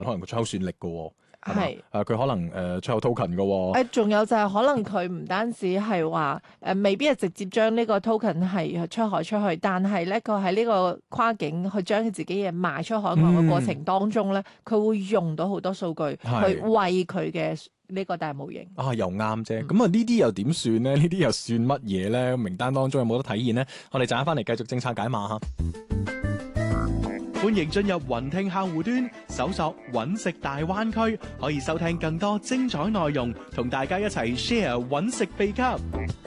可能佢出口算力嘅喎。 係佢可能出口 token 嘅喎。 仲有就係可能佢唔單止係話未必係直接將呢個 token 係出海出去，但係咧佢喺呢個跨境去將佢自己嘢賣出海外嘅過程當中咧，佢會用到好多數據去為佢嘅呢個大模型。 又啱啫。咁呢啲又點算咧？呢啲又算乜嘢咧？名單當中有冇得體現咧？我哋陣間翻嚟繼續政策解碼嚇。 歡迎進入雲聽客戶端，搜索揾食大灣區，可以收聽更多精彩內容，同大家一齊 share 揾食秘笈。